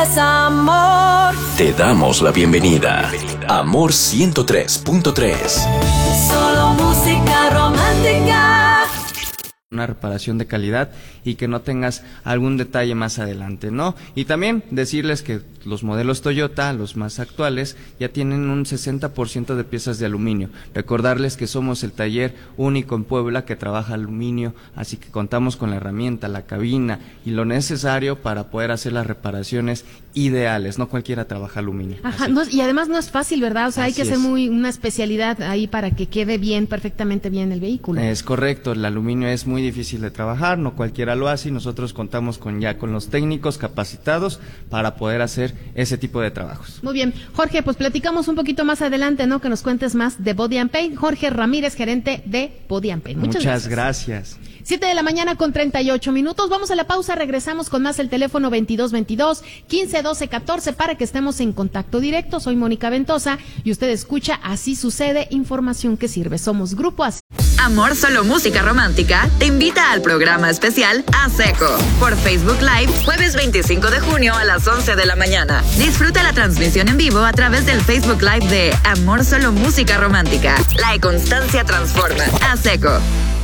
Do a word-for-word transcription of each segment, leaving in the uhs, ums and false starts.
Amor. Te damos la bienvenida. Amor ciento tres punto tres. Solo música romántica. Una reparación de calidad y que no tengas algún detalle más adelante, ¿no? Y también decirles que los modelos Toyota, los más actuales, ya tienen un sesenta por ciento de piezas de aluminio. Recordarles que somos el taller único en Puebla que trabaja aluminio, así que contamos con la herramienta, la cabina y lo necesario para poder hacer las reparaciones ideales. No cualquiera trabaja aluminio. Ajá, no, y además no es fácil, ¿verdad? O sea, Así hay que hacer es. muy una especialidad ahí para que quede bien, perfectamente bien el vehículo. Es correcto, el aluminio es muy difícil de trabajar, no cualquiera lo hace y nosotros contamos con ya con los técnicos capacitados para poder hacer ese tipo de trabajos. Muy bien, Jorge, pues platicamos un poquito más adelante, ¿no? Que nos cuentes más de Body and Paint. Jorge Ramírez, gerente de Body and Paint. Muchas, Muchas gracias. gracias. Siete de la mañana con treinta y ocho minutos. Vamos a la pausa, regresamos con más el teléfono veintidós veintidós, quince doce catorce para que estemos en contacto directo. Soy Mónica Ventosa y usted escucha Así Sucede, información que sirve. Somos Grupo Así. Amor Solo Música Romántica te invita al programa especial A Seco por Facebook Live, jueves veinticinco de junio a las once de la mañana. Disfruta la transmisión en vivo a través del Facebook Live de Amor Solo Música Romántica. La constancia transforma. A Seco.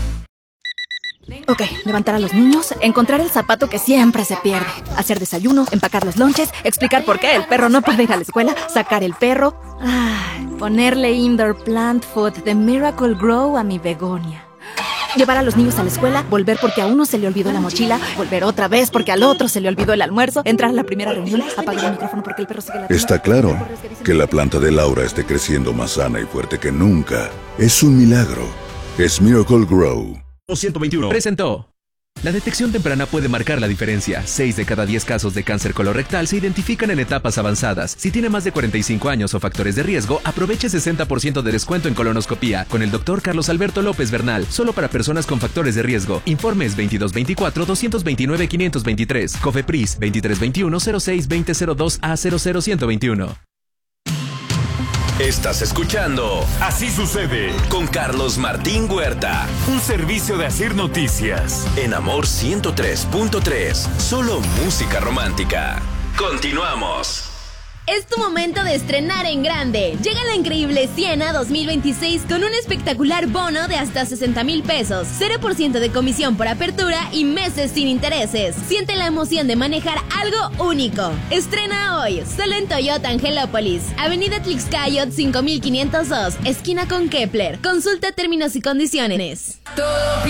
Ok, levantar a los niños, encontrar el zapato que siempre se pierde, hacer desayuno, empacar los lonches, explicar por qué el perro no puede ir a la escuela, sacar el perro, ay, ponerle indoor plant food de Miracle Grow a mi begonia. Llevar a los niños a la escuela, volver porque a uno se le olvidó la mochila, volver otra vez porque al otro se le olvidó el almuerzo, entrar a la primera reunión, apagar el micrófono porque el perro sigue la... Está claro que la planta de Laura esté creciendo más sana y fuerte que nunca. Es un milagro. Es Miracle Grow. ciento veintiuno presentó. La detección temprana puede marcar la diferencia. seis de cada diez casos de cáncer colorectal se identifican en etapas avanzadas. Si tiene más de cuarenta y cinco años o factores de riesgo, aproveche sesenta por ciento de descuento en colonoscopía con el doctor Carlos Alberto López Bernal, solo para personas con factores de riesgo. Informes veintidós veinticuatro, doscientos veintinueve, quinientos veintitrés. COFEPRIS veintitrés veintiuno, cero seis, veinte cero dos A cero cero ciento veintiuno. Estás escuchando Así Sucede con Carlos Martín Huerta un servicio de Asir Noticias en Amor ciento tres punto tres. Solo música romántica. Continuamos. Es tu momento de estrenar en grande. Llega la increíble Siena dos mil veintiséis con un espectacular bono de hasta sesenta mil pesos, cero por ciento de comisión por apertura y meses sin intereses. Siente la emoción de manejar algo único. Estrena hoy, solo en Toyota Angelópolis, Avenida Tlaxcayot cinco mil quinientos dos, esquina con Kepler. Consulta términos y condiciones.